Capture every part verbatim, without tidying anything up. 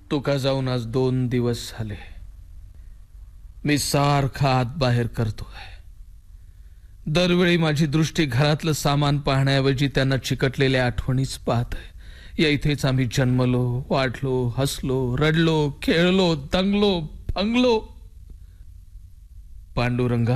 तुका जाऊन आज दोन दिवस झाले. मी सारखा आत बाहेर करतोय. दरवेळी माझी दृष्टी घरातलं सामान पाहण्याऐवजी त्यांना चिकटलेल्या आठवणीच पाहते. या इथेच आम्ही जन्मलो, वाढलो, हसलो, रडलो, खेळलो, दंगलो, फंगलो. पांडुरंगा,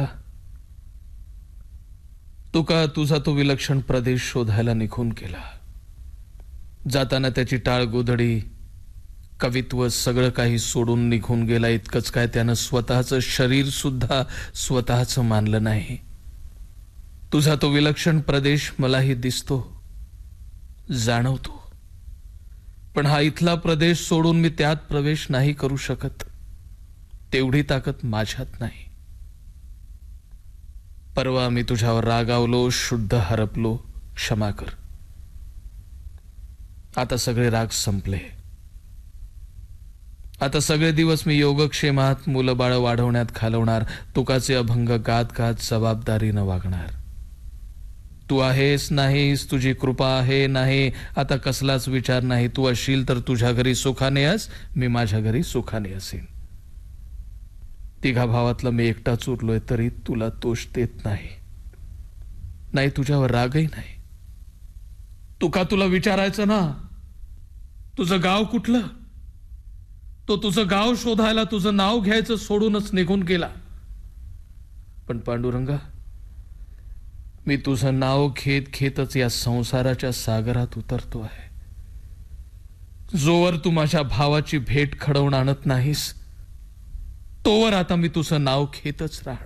तुका तुझा तो विलक्षण प्रदेश शोधायला निघून गेला. जाताना त्याची टाळगोधडी, कवित्व सगळं काही सोडून निघून गेला. इतकंच काय, त्यानं स्वतःचं शरीर सुद्धा स्वतःचं मानलं नाही. तुझा तो विलक्षण प्रदेश मलाही दिसतो, जाणवतो. पण हा इथला प्रदेश सोडून मी त्यात प्रवेश नाही करू शकत. तेवढी ताकद माझ्यात नाही. परवा मी तुझ्यावर रागावलो, शुद्ध हरपलो, क्षमा कर. आता सगळे राग संपले. आता सगळे दिवस मी योगक्षेमात, मुलं बाळ वाढवण्यात घालवणार. तुकाचे अभंग गात गात जबाबदारीनं वागणार. तू आहेस नाहीस, तुझी कृपा आहे नाही, आता कसलाच विचार नाही. तू असशील तर तुझ्या घरी सुखाने अस, मी माझ्या घरी सुखाने असेन. तिघा भावातला मी एकटाच उरलोय तरी तुला दोष देत नाही. नाही, तुझ्यावर रागही नाही. तुका तुला विचारायचं ना, तुझं गाव कुठलं? तो तुझं गाव शोधायला तुझं नाव घ्यायचं सोडूनच निघून गेला. पण पांडुरंगा, मी तुझं नाव घेत घेतच या संसाराच्या सागरात उतरतो आहे. जोवर तू माझ्या भावाची भेट घडवून आणत नाहीस, तोवर आता मी तुझं नाव घेतच राहणार.